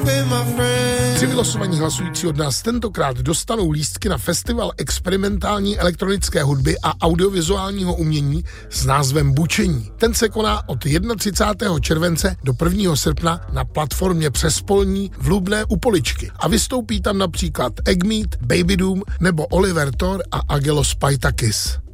Tři vylosovaní hlasující od nás tentokrát dostanou lístky na festival experimentální elektronické hudby a audiovizuálního umění s názvem Bučení. Ten se koná od 31. července do 1. srpna na platformě Přespolní v Lubné u Poličky. A vystoupí tam například Eggmeat, Baby Doom nebo Oliver Thor a Agelos Paitakis.